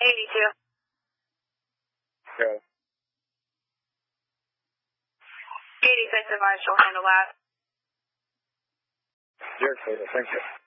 82. Go. 86 advised, she'll handle that. You're clear, thank you.